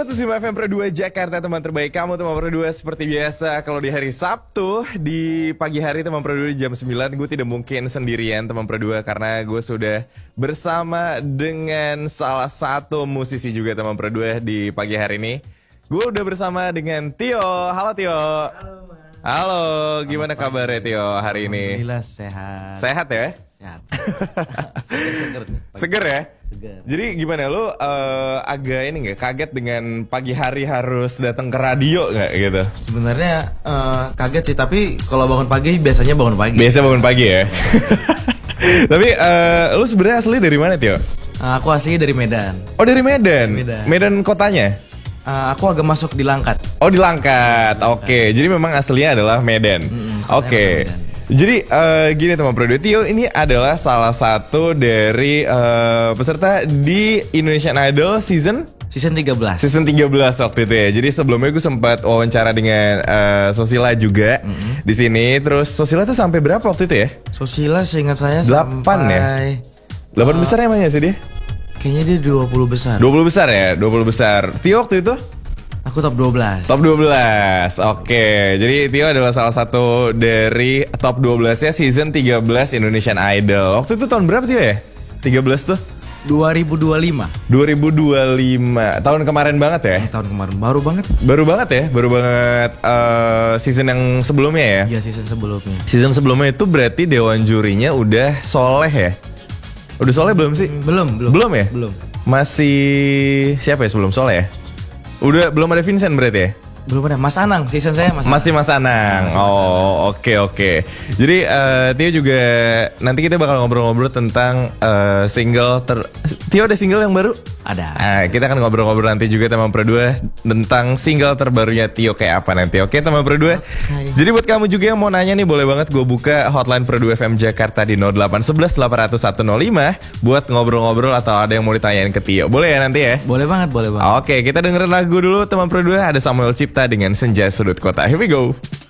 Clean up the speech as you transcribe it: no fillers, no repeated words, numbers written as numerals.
105 FM Pro 2 Jakarta, teman terbaik kamu, teman Pro 2. Seperti biasa, kalau di hari Sabtu, di pagi hari teman Pro 2 jam 9, gue tidak mungkin sendirian teman Pro 2, karena gue sudah bersama dengan salah satu musisi juga teman Pro 2 di pagi hari ini. Gue udah bersama dengan Tio. Halo Tio. Halo Mas. Halo, gimana kabarnya Tio hari ini? Alhamdulillah sehat. Sehat ya? Sehat. Seger nih. Seger ya? Seger. Jadi gimana lu agak ini nggak kaget dengan pagi hari harus datang ke radio nggak gitu? Sebenarnya kaget sih, tapi kalau bangun pagi biasanya bangun pagi. Biasa bangun pagi ya. Tapi lu sebenarnya asli dari mana Tio? Aku asli dari Medan. Oh dari Medan. Medan. Medan kotanya? Aku agak masuk di Langkat. Oh di Langkat. Oke. Jadi memang aslinya adalah Medan. Oke. Medan. Jadi gini teman Pro 2, Tio ini adalah salah satu dari peserta di Indonesian Idol season 13. Season 13 waktu itu ya. Jadi sebelumnya gue sempat wawancara dengan Sosila juga di sini. Terus Sosila tuh sampai berapa waktu itu ya? Sosila seingat saya 8 sampai ya? 8 besar emangnya sih dia? kayaknya dia 20 besar. 20 besar ya? 20 besar. Tio waktu itu? Aku top 12. Top 12. Oke. Jadi Tio adalah salah satu dari top 12-nya season 13 Indonesian Idol. Waktu itu tahun berapa Tio ya? 13 tuh? 2025. 2025. Tahun kemarin banget ya? Tahun kemarin baru banget. Baru banget ya? Baru banget season yang sebelumnya ya? Iya, season sebelumnya. Season sebelumnya itu berarti dewan jurinya udah Soleh ya? Udah Soleh belum sih? Belum. Belum ya? Belum. Masih siapa ya sebelum Soleh ya? Udah belum ada Vincent berarti ya? Belum ada. Mas Anang, season saya Mas Anang. Masih Mas Anang. Oh, oke. Jadi Tio juga nanti kita bakal ngobrol-ngobrol tentang single Tio ada single yang baru? Ada. Nah, kita akan ngobrol-ngobrol nanti juga teman Pro 2 tentang single terbarunya Tio kayak apa nanti. Oke, teman Pro 2. Jadi buat kamu juga yang mau nanya nih, boleh banget gue buka hotline Pro 2 FM Jakarta di 0811 800 105 buat ngobrol-ngobrol atau ada yang mau ditanyain ke Tio. Boleh ya nanti ya? Boleh banget. Oke, kita dengerin lagu dulu teman Pro 2. Ada Samuel Cipta dengan Senja Sudut Kota. Here we go.